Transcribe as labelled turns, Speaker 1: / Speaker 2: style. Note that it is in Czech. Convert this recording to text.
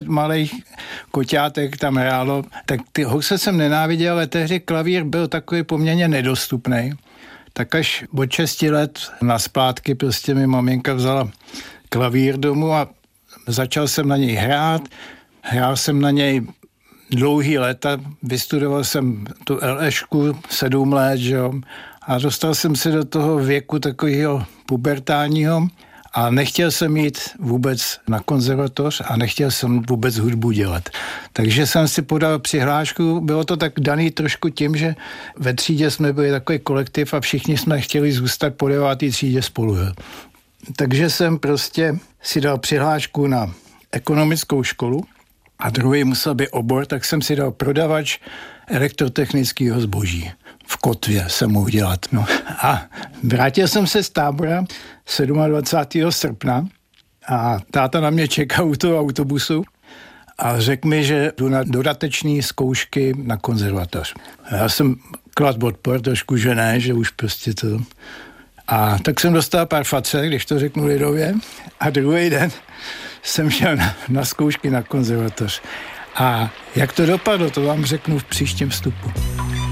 Speaker 1: malých koťátek tam hrálo, tak ty housle jsem nenáviděl, ale tehdy klavír byl takový poměrně nedostupný. Tak až od 6 let na splátky prostě mi maminka vzala klavír domů a začal jsem na něj hrát. Hrál jsem na něj dlouhý léta, vystudoval jsem tu LŠku 7 let, že jo, a dostal jsem se do toho věku takového pubertálního a nechtěl jsem jít vůbec na konzervatoř a nechtěl jsem vůbec hudbu dělat. Takže jsem si podal přihlášku, bylo to tak daný trošku tím, že ve třídě jsme byli takový kolektiv a všichni jsme chtěli zůstat po 9. třídě spolu. Jo. Takže jsem prostě si dal přihlášku na ekonomickou školu a druhý musel být obor, tak jsem si dal prodavač elektrotechnického zboží. V Kotvě jsem mohl dělat. No. A vrátil jsem se z tábora 27. srpna a táta na mě čekal u toho autobusu a řekl mi, že jdu na dodateční zkoušky na konzervatoř. Já jsem kladl odpor trošku, že ne, že už prostě to... A tak jsem dostal pár facek, když to řeknu lidově, a druhý den jsem šel na zkoušky na konzervatoř. A jak to dopadlo, to vám řeknu v příštím vstupu.